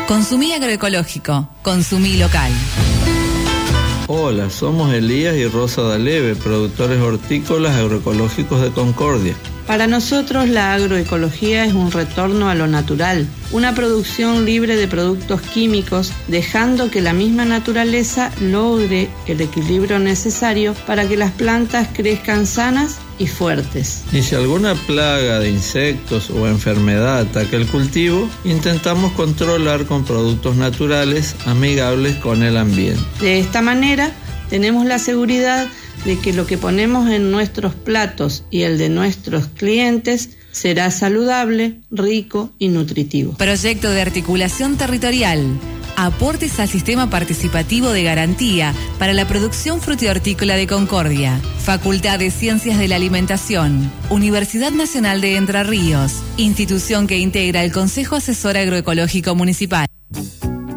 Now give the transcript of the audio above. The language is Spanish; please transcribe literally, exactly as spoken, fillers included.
Consumí agroecológico, consumí local. Hola, somos Elías y Rosa D'Aleve, productores hortícolas agroecológicos de Concordia. Para nosotros la agroecología es un retorno a lo natural, una producción libre de productos químicos, dejando que la misma naturaleza logre el equilibrio necesario para que las plantas crezcan sanas y fuertes. Y si alguna plaga de insectos o enfermedad ataca el cultivo, intentamos controlar con productos naturales amigables con el ambiente. De esta manera, tenemos la seguridad de que lo que ponemos en nuestros platos y el de nuestros clientes será saludable, rico y nutritivo. Proyecto de articulación territorial. Aportes al sistema participativo de garantía para la producción frutihortícola de Concordia. Facultad de Ciencias de la Alimentación. Universidad Nacional de Entre Ríos. Institución que integra el Consejo Asesor Agroecológico Municipal.